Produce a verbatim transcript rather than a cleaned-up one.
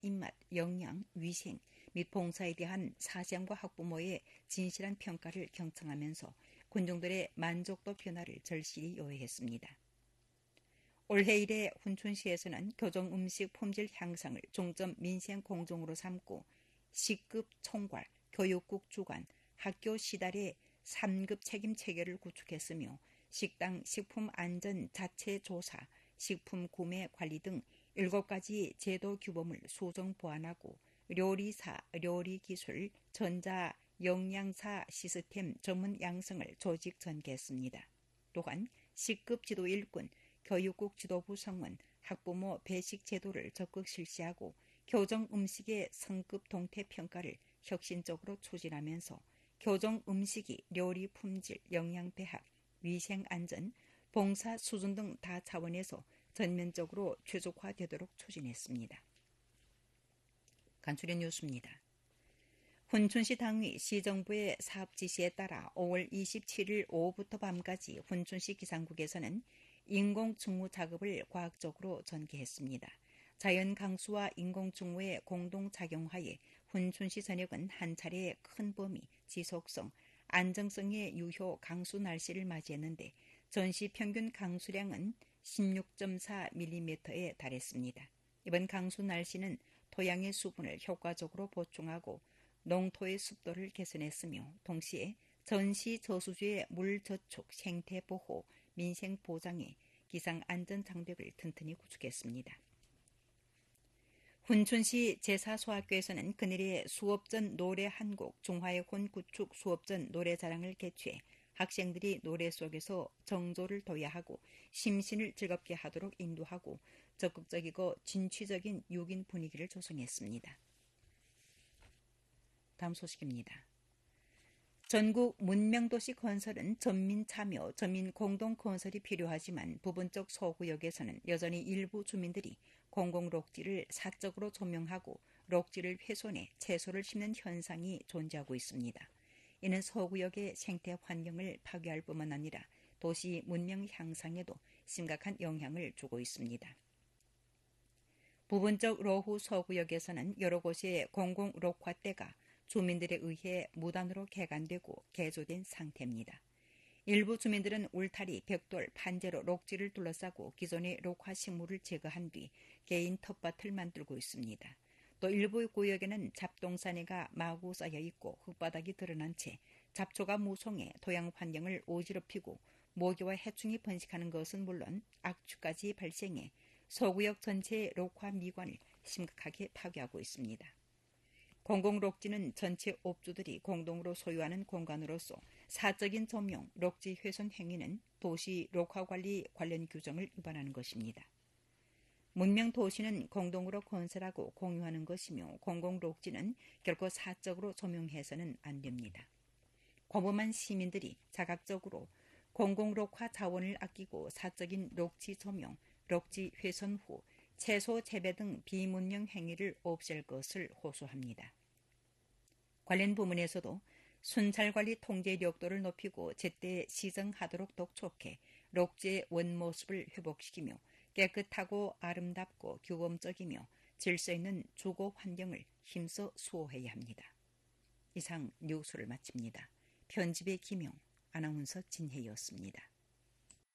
입맛, 영양, 위생 및 봉사에 대한 사생과 학부모의 진실한 평가를 경청하면서 군중들의 만족도 변화를 절실히 요해했습니다. 올해 이래 훈춘시에서는 교정음식 품질 향상을 중점 민생 공정으로 삼고 시급 총괄, 교육국 주관, 학교 시달의 삼 급 책임 체계를 구축했으며 식당 식품 안전 자체 조사, 식품 구매 관리 등 일곱 가지 제도 규범을 수정 보완하고 요리사, 요리기술, 전자, 영양사 시스템 전문 양성을 조직 전개했습니다. 또한 시급 지도 일꾼, 교육국 지도부 성원, 학부모 배식 제도를 적극 실시하고 교정 음식의 성급 동태 평가를 혁신적으로 추진하면서 교정 음식이 요리 품질, 영양 배합, 위생 안전, 봉사 수준 등 다 차원에서 전면적으로 최적화되도록 추진했습니다. 간추린 뉴스입니다. 훈춘시 당위 시정부의 사업 지시에 따라 오월 이십칠일 오후부터 밤까지 훈춘시 기상국에서는 인공충무 작업을 과학적으로 전개했습니다. 자연 강수와 인공충무의 공동작용하에 훈춘시 전역은 한 차례 큰 범위, 지속성, 안정성의 유효 강수 날씨를 맞이했는데 전시 평균 강수량은 십육 점 사 밀리미터에 달했습니다. 이번 강수 날씨는 토양의 수분을 효과적으로 보충하고 농토의 습도를 개선했으며 동시에 전시 저수지의 물 저축, 생태 보호, 민생 보장에 기상 안전 장벽을 튼튼히 구축했습니다. 훈춘시 제사소학교에서는 그늘의 수업전 노래 한 곡 중화의 혼 구축 수업전 노래자랑을 개최해 학생들이 노래 속에서 정조를 도야하고 심신을 즐겁게 하도록 인도하고 적극적이고 진취적인 육 인 분위기를 조성했습니다. 다음 소식입니다. 전국 문명도시 건설은 전민 참여, 전민 공동 건설이 필요하지만 부분적 소구역에서는 여전히 일부 주민들이 공공록지를 사적으로 조명하고 록지를 훼손해 채소를 심는 현상이 존재하고 있습니다. 이는 서구역의 생태 환경을 파괴할 뿐만 아니라 도시 문명 향상에도 심각한 영향을 주고 있습니다. 부분적 로후 서구역에서는 여러 곳의 공공록화대가 주민들에 의해 무단으로 개간되고 개조된 상태입니다. 일부 주민들은 울타리, 벽돌, 판재로 록지를 둘러싸고 기존의 록화 식물을 제거한 뒤 개인 텃밭을 만들고 있습니다. 또 일부 구역에는 잡동사내가 마구 쌓여 있고 흙바닥이 드러난 채 잡초가 무성해 토양 환경을 어지럽히고 모기와 해충이 번식하는 것은 물론 악취까지 발생해 서구역 전체의 록화 미관을 심각하게 파괴하고 있습니다. 공공록지는 전체 업주들이 공동으로 소유하는 공간으로서 사적인 점용, 록지 훼손 행위는 도시 록화관리 관련 규정을 위반하는 것입니다. 문명도시는 공동으로 건설하고 공유하는 것이며 공공록지는 결코 사적으로 점용해서는 안 됩니다. 과범한 시민들이 자각적으로 공공록화 자원을 아끼고 사적인 록지 점용, 록지 훼손 후 채소 재배 등 비문명 행위를 없앨 것을 호소합니다. 관련 부문에서도 순찰관리 통제力도를 높이고 제때 시정하도록 독촉해 록지의 원모습을 회복시키며 깨끗하고 아름답고 규범적이며 질서 있는 주거 환경을 힘써 수호해야 합니다. 이상 뉴스를 마칩니다. 편집의 김용, 아나운서 진혜였습니다.